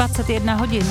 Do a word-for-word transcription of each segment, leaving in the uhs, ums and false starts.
dvacet jedna hodin.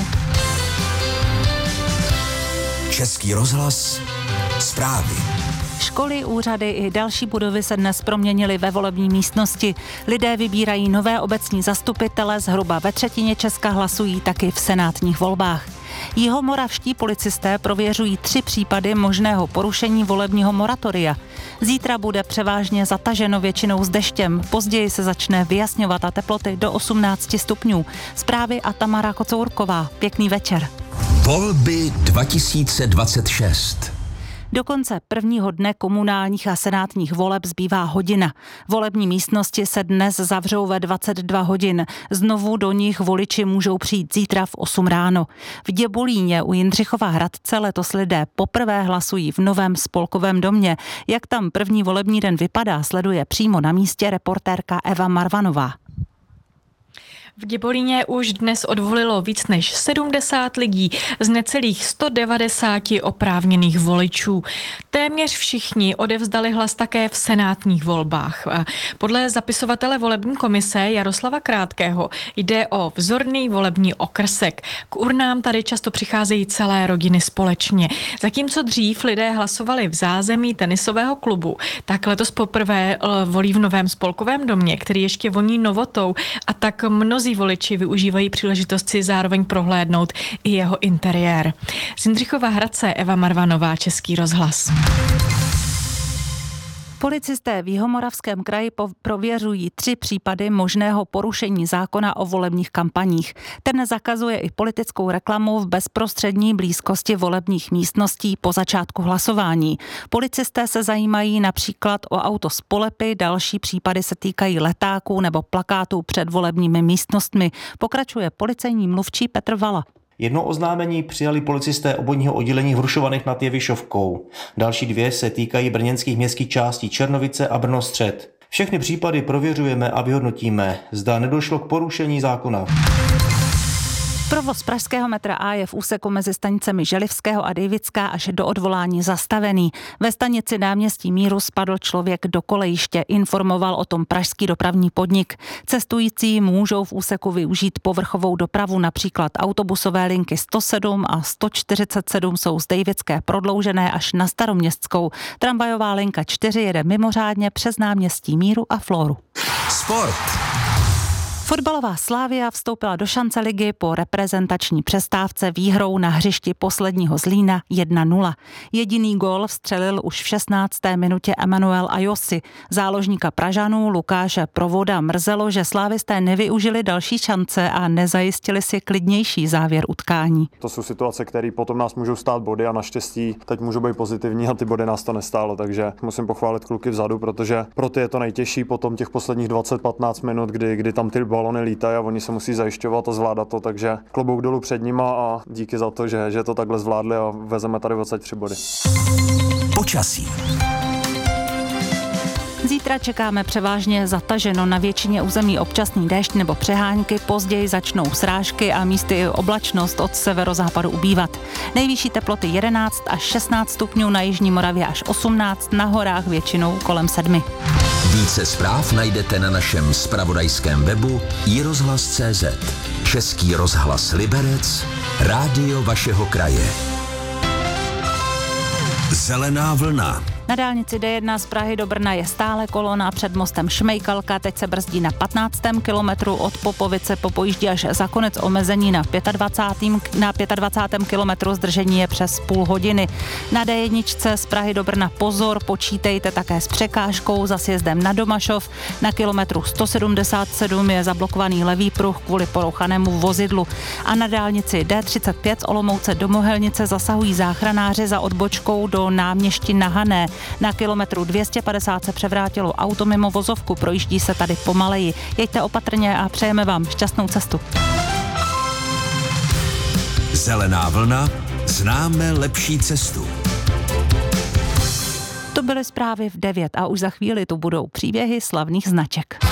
Český rozhlas, zprávy. Školy, úřady i další budovy se dnes proměnily ve volební místnosti. Lidé vybírají nové obecní zastupitele, zhruba ve třetině Česka hlasují taky v senátních volbách. Jihomoravští policisté prověřují tři případy možného porušení volebního moratoria. Zítra bude převážně zataženo většinou s deštěm, později se začne vyjasňovat a teploty do osmnáct stupňů. Zprávy a Tamara Kocourková. Pěkný večer. Volby dva tisíce dvacet šest. Do konce prvního dne komunálních a senátních voleb zbývá hodina. Volební místnosti se dnes zavřou ve dvacet dva hodin. Znovu do nich voliči můžou přijít zítra v osm ráno. V Děbolíně u Jindřichova Hradce letos lidé poprvé hlasují v novém spolkovém domě. Jak tam první volební den vypadá, sleduje přímo na místě reportérka Eva Marvanová. V Děbolíně už dnes odvolilo víc než sedmdesát lidí z necelých sto devadesát oprávněných voličů. Téměř všichni odevzdali hlas také v senátních volbách. Podle zapisovatele volební komise Jaroslava Krátkého jde o vzorný volební okrsek. K urnám tady často přicházejí celé rodiny společně. Zatímco dřív lidé hlasovali v zázemí tenisového klubu, tak letos poprvé volí v novém spolkovém domě, který ještě voní novotou, a tak mnozí voliči využívají příležitost si zároveň prohlédnout i jeho interiér. Z Jindřichova Hradce Eva Marvanová, Český rozhlas. Policisté v Jihomoravském kraji prověřují tři případy možného porušení zákona o volebních kampaních. Ten zakazuje i politickou reklamu v bezprostřední blízkosti volebních místností po začátku hlasování. Policisté se zajímají například o auto s polepy, další případy se týkají letáků nebo plakátů před volebními místnostmi. Pokračuje policejní mluvčí Petr Vala. Jedno oznámení přijali policisté obvodního oddělení Hrušovaných nad Jevišovkou. Další dvě se týkají brněnských městských částí Černovice a Brno střed. Všechny případy prověřujeme a vyhodnotíme, zda nedošlo k porušení zákona. Provoz pražského metra A je v úseku mezi stanicemi Želivského a Dejvická až do odvolání zastavený. Ve stanici Náměstí Míru spadl člověk do kolejiště, informoval o tom pražský dopravní podnik. Cestující můžou v úseku využít povrchovou dopravu, například autobusové linky sto sedm a sto čtyřicet sedm jsou z Dejvické prodloužené až na Staroměstskou. Tramvajová linka čtyři jede mimořádně přes Náměstí Míru a Floru. Sport. Fotbalová Slavia vstoupila do šance ligy po reprezentační přestávce výhrou na hřišti posledního Zlína jedna nula. Jediný gól vstřelil už v šestnácté minutě Emanuel Ajosi. Záložníka Pražanů Lukáše Provoda mrzelo, že slávisté nevyužili další šance a nezajistili si klidnější závěr utkání. To jsou situace, které potom nás můžou stát body a naštěstí teď můžou být pozitivní a ty body nás to nestálo, takže musím pochválit kluky vzadu, protože pro ty je to nejtěžší potom těch posledních dvacet patnáct minut, kdy, kdy tam ty balony lítají a oni se musí zajišťovat a zvládat to, takže klobouk dolů před nima a díky za to, že, že to takhle zvládli a vezeme tady dvacet tři body. Počasí. Zítra čekáme převážně zataženo, na většině území občasný déšť nebo přehánky, později začnou srážky a místy i oblačnost od severozápadu ubývat. Nejvyšší teploty jedenáct až šestnáct stupňů, na jižní Moravě až osmnáct, na horách většinou kolem sedmi. Více zpráv najdete na našem zpravodajském webu i rozhlas tečka cé zet. Český rozhlas Liberec, rádio vašeho kraje. Zelená vlna. Na dálnici D jedna z Prahy do Brna je stále kolona před mostem Šmejkalka, teď se brzdí na patnáctém kilometru, od Popovice po Pojíždí až za konec omezení na dvacátém pátém na dvacátém pátém kilometru, zdržení je přes půl hodiny. Na D jedna z Prahy do Brna pozor, počítejte také s překážkou za sjezdem na Domašov. Na kilometru sto sedmdesát sedm je zablokovaný levý pruh kvůli porouchanému vozidlu. A na dálnici D třicet pět z Olomouce do Mohelnice zasahují záchranáři za odbočkou do Náměšti na Hané. Na kilometru dvě stě padesát se převrátilo auto mimo vozovku, projíždí se tady pomaleji. Jeďte opatrně a přejeme vám šťastnou cestu. Zelená vlna, známe lepší cestu. To byly zprávy v devět a už za chvíli tu budou příběhy slavných značek.